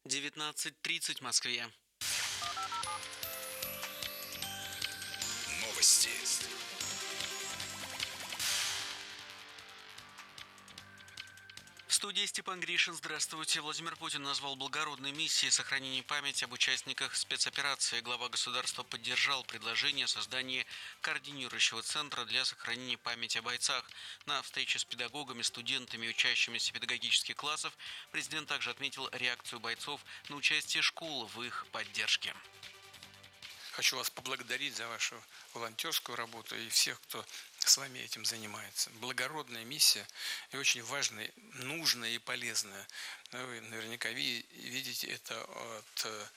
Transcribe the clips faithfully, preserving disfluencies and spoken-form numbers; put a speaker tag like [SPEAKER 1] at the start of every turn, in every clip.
[SPEAKER 1] девятнадцать тридцать в Москве.
[SPEAKER 2] Новости.
[SPEAKER 1] В студии Степан Гришин. Здравствуйте. Владимир Путин назвал благородной миссией сохранения памяти об участниках спецоперации. Глава государства поддержал предложение о создании координирующего центра для сохранения памяти о бойцах. На встрече с педагогами, студентами и учащимися педагогических классов президент также отметил реакцию бойцов на участие школ в их поддержке.
[SPEAKER 3] Хочу вас поблагодарить за вашу волонтерскую работу и всех, кто с вами этим занимается. Благородная миссия и очень важная, нужная и полезная. Вы наверняка видите это, от,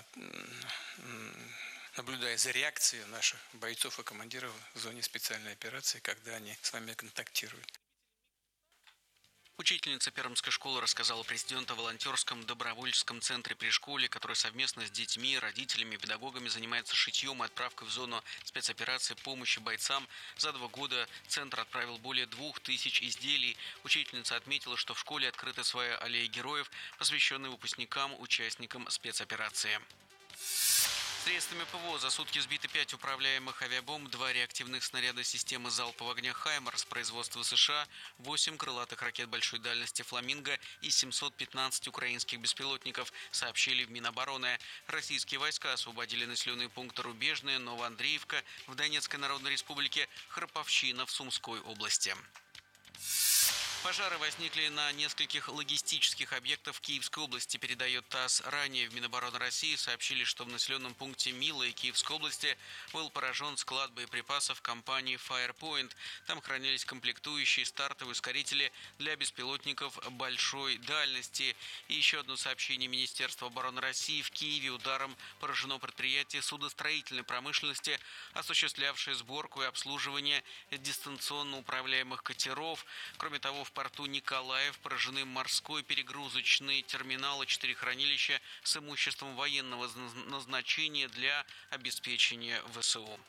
[SPEAKER 3] наблюдая за реакцией наших бойцов и командиров в зоне специальной операции, когда они с вами контактируют.
[SPEAKER 1] Учительница Пермской школы рассказала президенту о волонтерском добровольческом центре при школе, который совместно с детьми, родителями и педагогами занимается шитьем и отправкой в зону спецоперации помощи бойцам. За два года центр отправил более двух тысяч изделий. Учительница отметила, что в школе открыта своя аллея героев, посвященная выпускникам, участникам спецоперации. Средствами ПВО за сутки сбиты пять управляемых авиабомб, два реактивных снаряда системы залпового огня «Хаймарс» производства США, восемь крылатых ракет большой дальности «Фламинго» и семьсот пятнадцать украинских беспилотников, сообщили в Минобороны. Российские войска освободили населенные пункты Рубежное, Новоандреевка в Донецкой Народной Республике, Храповщина в Сумской области. Пожары возникли на нескольких логистических объектах в Киевской области, передает ТАСС. Ранее в Минобороны России сообщили, что в населенном пункте Мило Киевской области был поражен склад боеприпасов компании Firepoint. Там хранились комплектующие стартовые ускорители для беспилотников большой дальности. И еще одно сообщение Министерства обороны России: в Киеве ударом поражено предприятие судостроительной промышленности, осуществлявшее сборку и обслуживание дистанционно управляемых катеров. Кроме того, в порту Николаев поражены морской перегрузочный терминал и четыре хранилища с имуществом военного назначения для обеспечения ВСУ.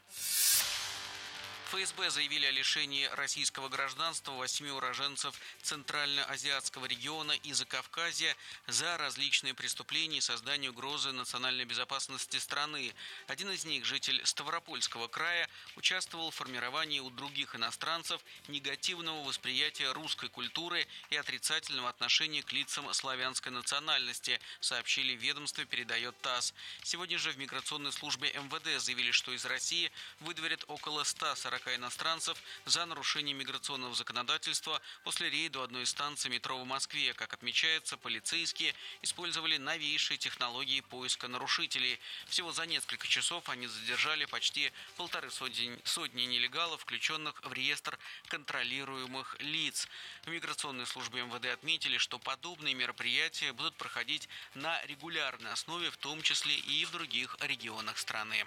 [SPEAKER 1] ФСБ заявили о лишении российского гражданства восьми уроженцев Центральноазиатского региона и Закавказья за различные преступления и создание угрозы национальной безопасности страны. Один из них, житель Ставропольского края, участвовал в формировании у других иностранцев негативного восприятия русской культуры и отрицательного отношения к лицам славянской национальности, сообщили в ведомстве, передает ТАСС. Сегодня же в миграционной службе эм вэ дэ заявили, что из России выдворят около ста сорока иностранцев за нарушение миграционного законодательства после рейда одной из станций метро в Москве. Как отмечается, полицейские использовали новейшие технологии поиска нарушителей. Всего за несколько часов они задержали почти полторы сотни, сотни нелегалов, включенных в реестр контролируемых лиц. В миграционной службе эм вэ дэ отметили, что подобные мероприятия будут проходить на регулярной основе, в том числе и в других регионах страны.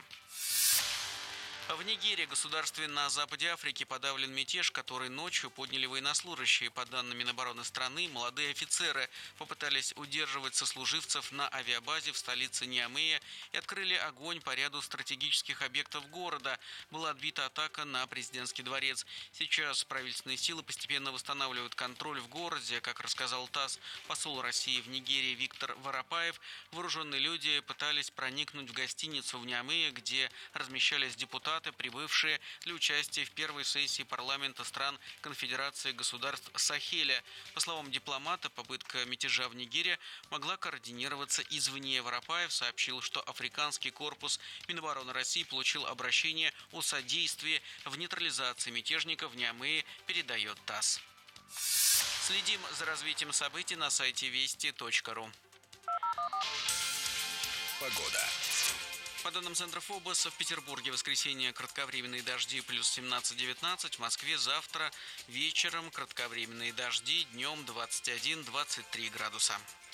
[SPEAKER 1] В Нигерии, государстве на западе Африки, подавлен мятеж, который ночью подняли военнослужащие. По данным Минобороны страны, молодые офицеры попытались удерживать сослуживцев на авиабазе в столице Ниамея и открыли огонь по ряду стратегических объектов города. Была отбита атака на президентский дворец. Сейчас правительственные силы постепенно восстанавливают контроль в городе. Как рассказал ТАСС, посол России в Нигерии Виктор Воропаев, вооруженные люди пытались проникнуть в гостиницу в Ниамее, где размещались депутаты, прибывшие для участия в первой сессии парламента стран Конфедерации государств Сахеля. По словам дипломата, попытка мятежа в Нигерии могла координироваться извне. Воропаев сообщил, что африканский корпус Минобороны России получил обращение о содействии в нейтрализации мятежников в Ниамее, передает ТАСС. Следим за развитием событий на сайте вести точка ру.
[SPEAKER 2] Погода.
[SPEAKER 1] По данным Центра ФОБОС, в Петербурге в воскресенье кратковременные дожди плюс семнадцать-девятнадцать, в Москве завтра вечером кратковременные дожди, днем двадцать один - двадцать три градуса.